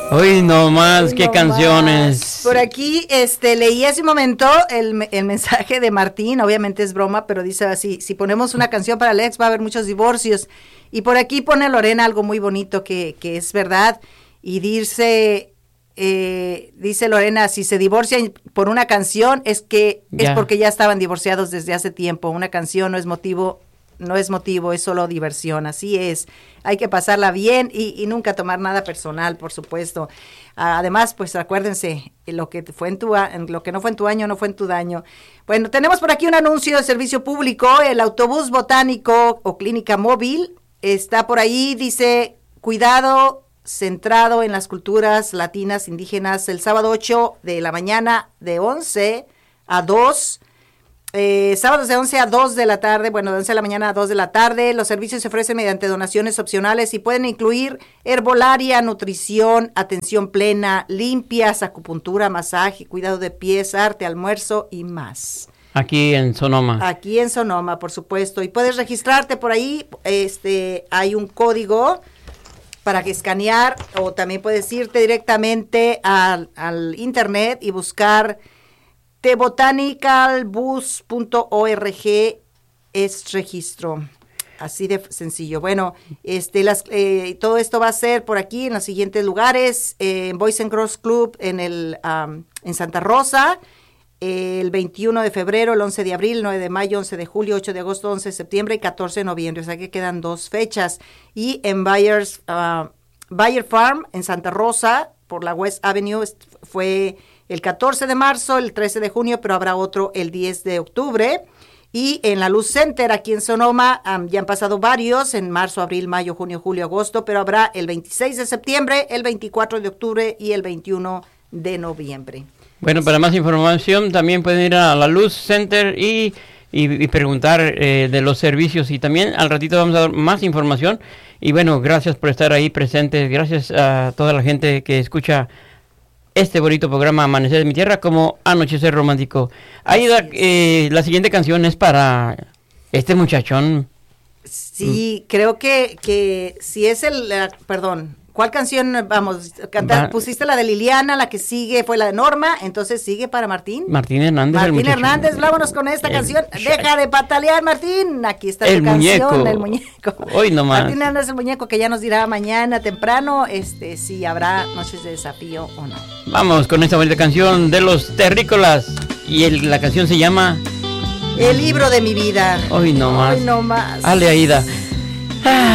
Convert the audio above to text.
Hoy no más, qué no canciones. Más. Por aquí, leí hace un momento el mensaje de Martín, obviamente es broma, pero dice así, si ponemos una canción para Alex va a haber muchos divorcios. Y por aquí pone Lorena algo muy bonito que es verdad, y dice Lorena, si se divorcian por una canción es porque ya estaban divorciados desde hace tiempo. Una canción no es motivo, es solo diversión. Así es, hay que pasarla bien y nunca tomar nada personal, por supuesto. Además, pues acuérdense, lo que no fue en tu año no fue en tu daño. Bueno, tenemos por aquí un anuncio de servicio público. El autobús botánico o clínica móvil está por ahí, dice, cuidado centrado en las culturas latinas indígenas, el sábado 8 de la mañana de 11 a 2, sábados de 11 a 2 de la tarde, de 11 de la mañana a 2 de la tarde. Los servicios se ofrecen mediante donaciones opcionales y pueden incluir herbolaria, nutrición, atención plena, limpias, acupuntura, masaje, cuidado de pies, arte, almuerzo y más. Aquí en Sonoma. Aquí en Sonoma, por supuesto. Y puedes registrarte por ahí, hay un código para que escanear, o también puedes irte directamente al internet y buscar thebotanicalbus.org, es registro, así de sencillo. Bueno, todo esto va a ser por aquí en los siguientes lugares, en Boys and Girls Club en Santa Rosa, el 21 de febrero, el 11 de abril, 9 de mayo, 11 de julio, 8 de agosto, 11 de septiembre y 14 de noviembre. O sea que quedan 2 fechas. Y en Bayer Farm, en Santa Rosa, por la West Avenue, fue el 14 de marzo, el 13 de junio, pero habrá otro el 10 de octubre. Y en la Luz Center, aquí en Sonoma, ya han pasado varios, en marzo, abril, mayo, junio, julio, agosto, pero habrá el 26 de septiembre, el 24 de octubre y el 21 de noviembre. Bueno, para más información también pueden ir a la Luz Center y preguntar de los servicios, y también al ratito vamos a dar más información. Y bueno, gracias por estar ahí presentes, gracias a toda la gente que escucha este bonito programa Amanecer de mi Tierra como Anochecer Romántico. Aida, la siguiente canción es para este muchachón. Sí, creo que si es perdón, ¿cuál canción vamos a cantar? Pusiste la de Liliana, la que sigue fue la de Norma, entonces sigue para Martín. Martín Hernández. Martín Hernández, vámonos con esta canción. Deja de patalear, Martín. Aquí está el tu muñeco. Canción, el muñeco. Hoy nomás. Martín Hernández, el muñeco, que ya nos dirá mañana temprano si habrá noches de desafío o no. Vamos con esta bonita canción de los Terrícolas, y la canción se llama El libro de mi vida. Hoy nomás. Hoy nomás. Ale, Aida.